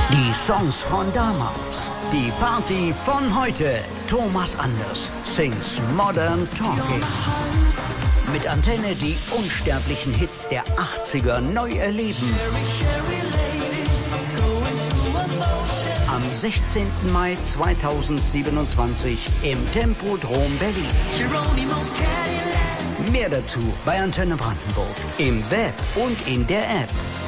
Die Songs von damals. Die Party von heute. Thomas Anders sings Modern Talking. Mit Antenne die unsterblichen Hits der 80er neu erleben. Am 16. Mai 2027 im Tempodrom Berlin. Mehr dazu bei Antenne Brandenburg. Im Web und in der App.